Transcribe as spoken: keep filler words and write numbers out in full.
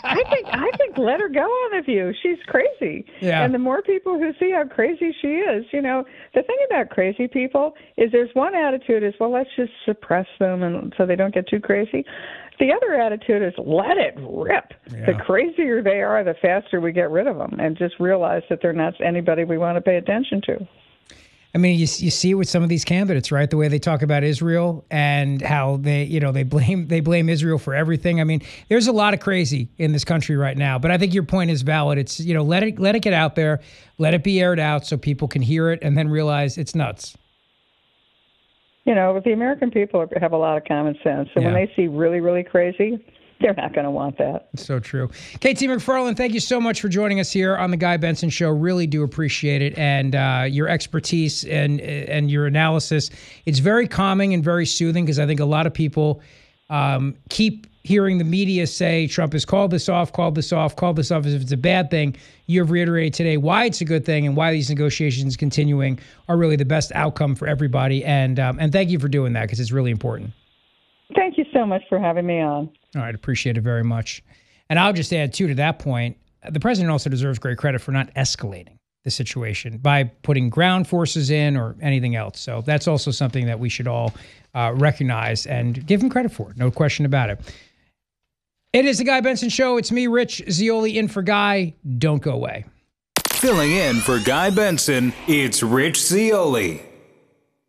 I think I think let her go on The View. She's crazy. Yeah. And the more people who see how crazy she is, you know, the thing about crazy people is there's one attitude is, well, let's just suppress them and so they don't get too crazy. The other attitude is let it rip. Yeah. The crazier they are, the faster we get rid of them and just realize that they're not anybody we want to pay attention to. I mean, you you see it with some of these candidates, right? The way they talk about Israel and how they, you know, they blame they blame Israel for everything. I mean, there's a lot of crazy in this country right now. But I think your point is valid. It's, you know, let it let it get out there, let it be aired out so people can hear it and then realize it's nuts. You know, the American people have a lot of common sense. So Yeah. when they see really, really crazy, they're not going to want that. It's so true. K T McFarland, thank you so much for joining us here on the Guy Benson Show. Really do appreciate it. And uh, your expertise and and your analysis. It's very calming and very soothing because I think a lot of people um, keep hearing the media say Trump has called this off, called this off, called this off as if it's a bad thing. You have reiterated today why it's a good thing and why these negotiations continuing are really the best outcome for everybody. And, um, and thank you for doing that because it's really important. Thank you so much for having me on. All right. Appreciate it very much. And I'll just add, too, to that point, the president also deserves great credit for not escalating the situation by putting ground forces in or anything else. So that's also something that we should all uh, recognize and give him credit for. No question about it. It is the Guy Benson Show. It's me, Rich Zeoli, in for Guy. Don't go away. Filling in for Guy Benson, it's Rich Zeoli.